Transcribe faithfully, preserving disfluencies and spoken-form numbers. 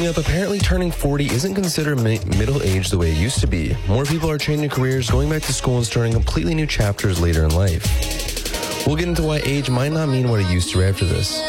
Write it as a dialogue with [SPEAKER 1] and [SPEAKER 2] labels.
[SPEAKER 1] Coming up, apparently turning forty isn't considered mi- middle age the way it used to be. More people are changing careers, going back to school, and starting completely new chapters later in life. We'll get into why age might not mean what it used to after this.